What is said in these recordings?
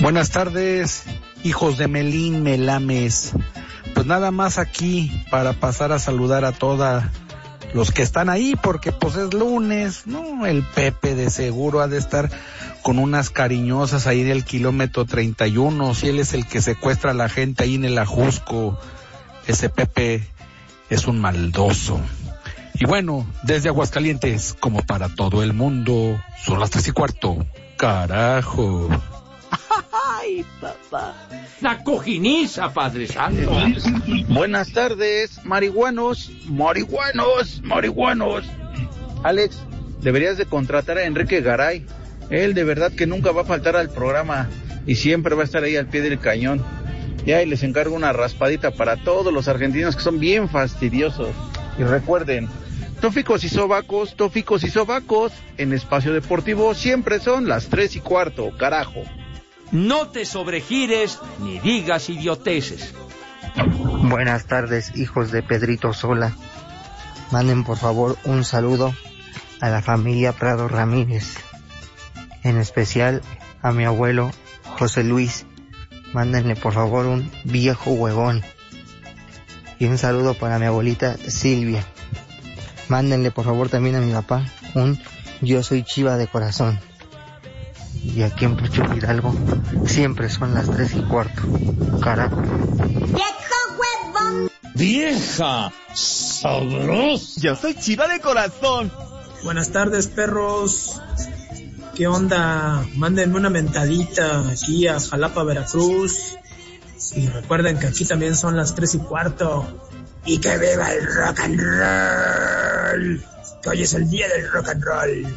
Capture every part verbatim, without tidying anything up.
Buenas tardes, hijos de Melín Melames. Pues nada más aquí para pasar a saludar a todos los que están ahí, porque pues es lunes, ¿no? El Pepe de seguro ha de estar con unas cariñosas ahí del kilómetro treinta y uno, si él es el que secuestra a la gente ahí en el Ajusco. Ese Pepe es un maldoso. Y bueno, desde Aguascalientes, como para todo el mundo, son las tres y cuarto. ¡Carajo! ¡Ay, papá! La cojiniza, Padre Santo. Buenas tardes, marihuanos, marihuanos, marihuanos. Alex, deberías de contratar a Enrique Garay. Él de verdad que nunca va a faltar al programa y siempre va a estar ahí al pie del cañón. Ya, y les encargo una raspadita para todos los argentinos que son bien fastidiosos. Y recuerden, tóficos y sobacos, tóficos y sobacos, en Espacio Deportivo siempre son las tres y cuarto, carajo. No te sobregires ni digas idioteces. Buenas tardes, hijos de Pedrito Sola. Manden por favor un saludo a la familia Prado Ramírez, en especial a mi abuelo José Luis. Mándenle por favor un viejo huevón. Y un saludo para mi abuelita Silvia. Mándenle por favor también a mi papá un yo soy chiva de corazón. Y aquí en Pachuca Hidalgo siempre son las tres y cuarto. Carajo. ¡Viejo huevón! ¡Vieja sabrosa! Yo soy chiva de corazón. Buenas tardes, perros. ¿Qué onda? Mándenme una mentadita aquí a Jalapa, Veracruz. Y recuerden que aquí también son las tres y cuarto. Y que viva el rock and roll. Que hoy es el día del rock and roll.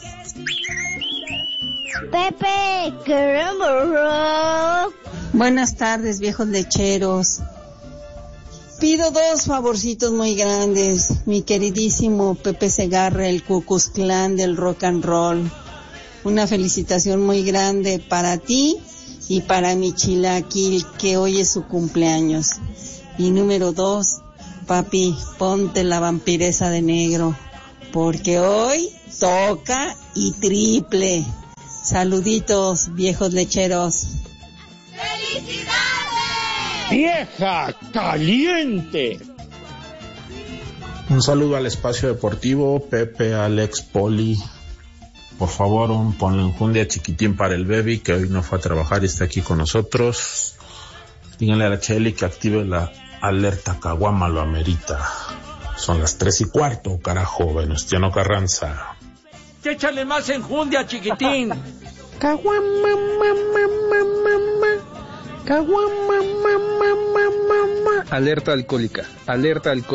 Pepe, queremos rock. Buenas tardes, viejos lecheros. Pido dos favorcitos muy grandes. Mi queridísimo Pepe Segarra, el Ku Klux Klan del rock and roll. Una felicitación muy grande para ti y para mi chilaquil, que hoy es su cumpleaños. Y número dos, papi, ponte la vampiresa de negro, porque hoy toca y triple. Saluditos, viejos lecheros. ¡Felicidades! ¡Vieja caliente! Un saludo al Espacio Deportivo, Pepe, Alex, Poli. Por favor, un ponle enjundia chiquitín para el baby, que hoy no fue a trabajar y está aquí con nosotros. Díganle a la Cheli que active la alerta caguama, lo amerita. Son las tres y cuarto, carajo, Venustiano Carranza. Échale más enjundia, chiquitín. Caguama, mamá, mamá, caguama, mamá, mamá. Alerta alcohólica, alerta alcohólica.